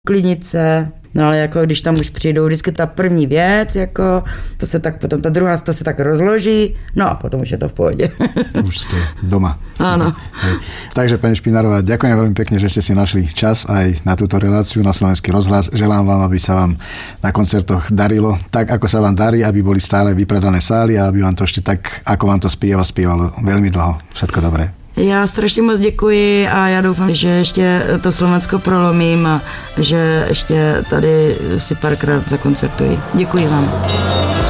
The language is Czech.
klidnice. No ale jako když tam už přijdou vždycky ta první věc, jako to se tak potom, ta druhá to se tak rozloží, no a potom už je to v pohodě. Už ste doma. Áno. Takže pani Špinárová, ďakujem veľmi pekne, že ste si našli čas aj na túto reláciu na Slovenský rozhlas. Želám vám, aby sa vám na koncertoch darilo tak, ako sa vám darí, aby boli stále vypredané sály a aby vám to ešte tak, ako vám to spievalo veľmi dlho. Všetko dobré. Já strašně moc děkuji a já doufám, že ještě to Slovensko prolomím a že ještě tady si párkrát zakoncertuji. Děkuji vám.